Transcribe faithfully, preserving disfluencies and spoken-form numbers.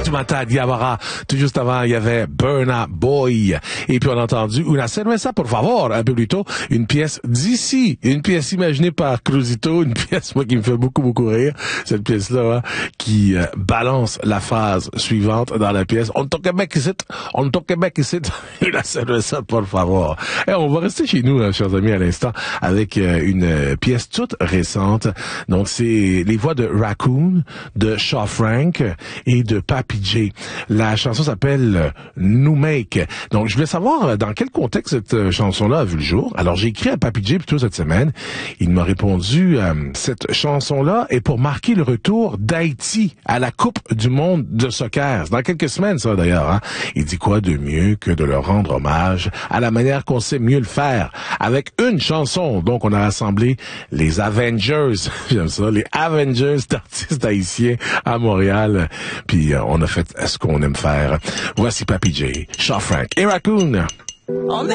Fatoumata Diawara. Tout juste avant, il y avait Burna Boy. Et puis on a entendu Una cerveza, por favor, un peu plus tôt, une pièce d'ici, une pièce imaginée par Cruzito, une pièce, moi, qui me fait beaucoup, beaucoup rire. Cette pièce-là, hein, qui euh, balance la phrase suivante dans la pièce. On est au Québec ici, on est au Québec ici, Una cerveza, por favor. Et on va rester chez nous, hein, chers amis, à l'instant, avec euh, une euh, pièce toute récente. Donc, c'est les voix de Raccoon, de Shaw Frank et de Papi J. La chanson s'appelle New Make. Donc, je voulais savoir dans quel contexte cette chanson-là a vu le jour. Alors, j'ai écrit à Papi J plutôt cette semaine. Il m'a répondu, euh, cette chanson-là est pour marquer le retour d'Haïti à la Coupe du monde de soccer. C'est dans quelques semaines, ça, d'ailleurs. Hein? Il dit quoi de mieux que de leur rendre hommage à la manière qu'on sait mieux le faire, avec une chanson. Donc, on a rassemblé les Avengers, j'aime ça, les Avengers d'artistes haïtiens à Montréal. Puis, euh, on a fait ce qu'on aime faire. Voici Papi J, Shaw Frank et Raccoon. On